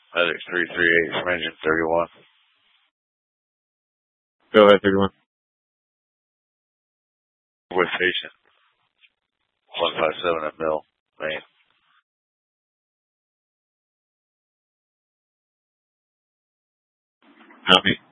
Medic 338 from engine 31. Go ahead, 31. With patient 157 at Mill, Maine. Copy.